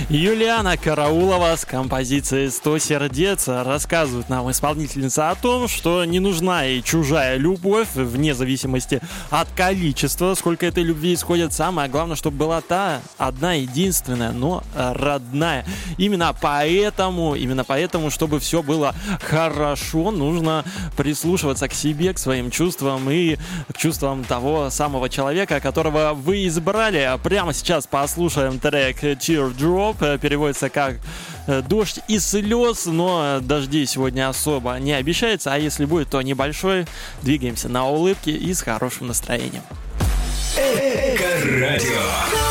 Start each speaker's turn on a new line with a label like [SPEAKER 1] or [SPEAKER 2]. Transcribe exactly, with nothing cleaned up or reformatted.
[SPEAKER 1] Юлиана Караулова с композицией «сто сердец» рассказывает нам исполнительница о том, что не нужна ей чужая любовь, вне зависимости от количества, сколько этой любви исходит. Самое главное, чтобы была та одна единственная, но родная. Именно поэтому, именно поэтому, чтобы все было хорошо, нужно прислушиваться к себе, к своим чувствам и к чувствам того самого человека, которого вы избрали. Прямо сейчас послушаем трек «Teardrop». Переводится как «дождь и слез», но дождей сегодня особо не обещается, а если будет, то небольшой. Двигаемся на улыбке и с хорошим настроением.
[SPEAKER 2] Эко-радио.